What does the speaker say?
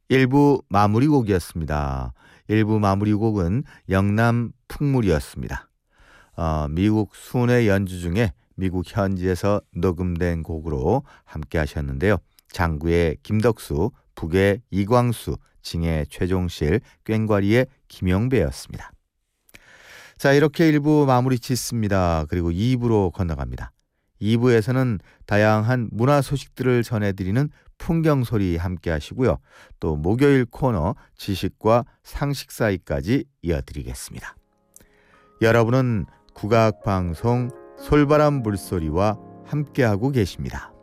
일부 마무리곡이었습니다. 일부 마무리곡은 영남 풍물이었습니다. 미국 순회 연주 중에 미국 현지에서 녹음된 곡으로 함께 하셨는데요. 장구의 김덕수, 북의 이광수, 징의 최종실, 꽹과리의 김용배였습니다. 자, 이렇게 1부 마무리 짓습니다. 그리고 2부로 건너갑니다. 2부에서는 다양한 문화 소식들을 전해드리는 풍경소리 함께 하시고요. 또 목요일 코너 지식과 상식 사이까지 이어드리겠습니다. 여러분은 국악방송 솔바람 물소리와 함께하고 계십니다.